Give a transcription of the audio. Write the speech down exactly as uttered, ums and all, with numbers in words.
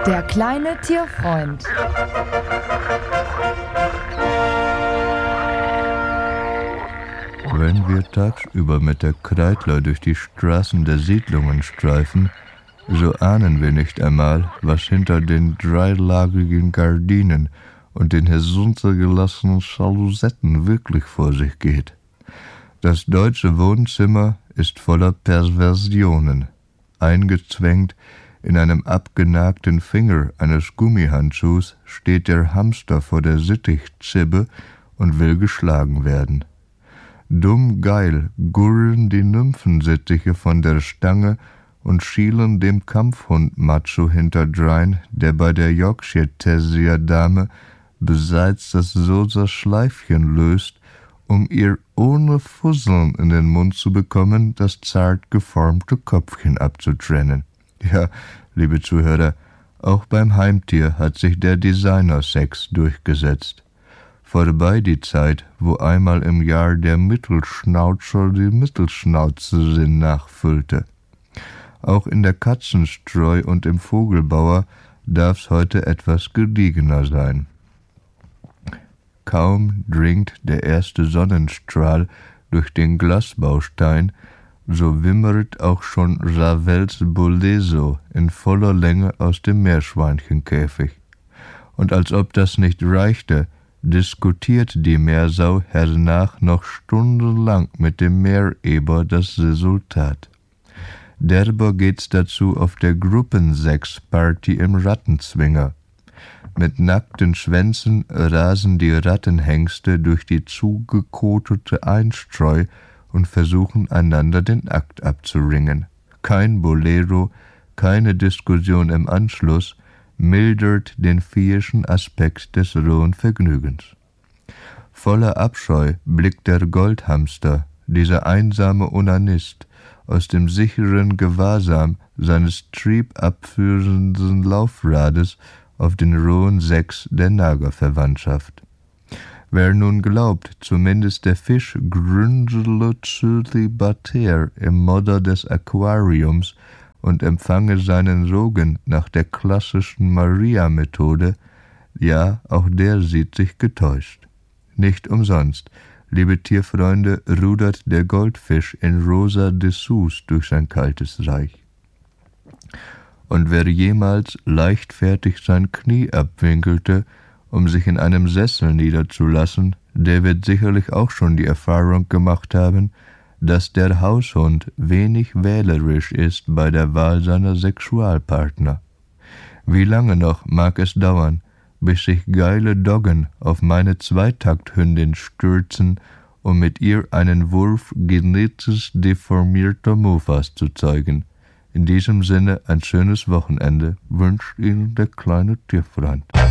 Der kleine Tierfreund. Wenn wir tagsüber mit der Kreidler durch die Straßen der Siedlungen streifen, so ahnen wir nicht einmal, was hinter den dreilagigen Gardinen und den heruntergelassenen Jalousetten wirklich vor sich geht. Das deutsche Wohnzimmer ist voller Perversionen. Eingezwängt in einem abgenagten Finger eines Gummihandschuhs steht der Hamster vor der Sittichzibbe und will geschlagen werden. Dumm geil gurren die Nymphensittiche von der Stange und schielen dem Kampfhund Macho hinterdrein, der bei der Yorkshire Terrier Dame beseits das Sosa Schleifchen löst, um ihr ohne Fusseln in den Mund zu bekommen, das zart geformte Köpfchen abzutrennen. Ja, liebe Zuhörer, auch beim Heimtier hat sich der Designer-Sex durchgesetzt. Vorbei die Zeit, wo einmal im Jahr der Mittelschnauzer die Mittelschnauzerin nachfüllte. Auch in der Katzenstreu und im Vogelbauer darf's heute etwas gediegener sein. Kaum dringt der erste Sonnenstrahl durch den Glasbaustein, so wimmert auch schon Ravels Boleso in voller Länge aus dem Meerschweinchenkäfig. Und als ob das nicht reichte, diskutiert die Meersau hernach noch stundenlang mit dem Meereber das Resultat. Derber geht's dazu auf der Gruppensex-Party im Rattenzwinger. Mit nackten Schwänzen rasen die Rattenhengste durch die zugekotete Einstreu und versuchen einander den Akt abzuringen. Kein Bolero, keine Diskussion im Anschluss mildert den viehischen Aspekt des rohen Vergnügens. Voller Abscheu blickt der Goldhamster, dieser einsame Onanist, aus dem sicheren Gewahrsam seines triebabführenden Laufrades auf den rohen Sex der Nagerverwandtschaft. Wer nun glaubt, zumindest der Fisch gründele zölibatär im Modder des Aquariums und empfange seinen Sogen nach der klassischen Maria-Methode, ja, auch der sieht sich getäuscht. Nicht umsonst, liebe Tierfreunde, rudert der Goldfisch in rosa Dessous durch sein kaltes Reich. Und wer jemals leichtfertig sein Knie abwinkelte, um sich in einem Sessel niederzulassen, der wird sicherlich auch schon die Erfahrung gemacht haben, dass der Haushund wenig wählerisch ist bei der Wahl seiner Sexualpartner. Wie lange noch mag es dauern, bis sich geile Doggen auf meine Zweitakthündin stürzen, um mit ihr einen Wurf genetisch deformierter Mofas zu zeugen. In diesem Sinne ein schönes Wochenende wünscht Ihnen der kleine Tierfreund.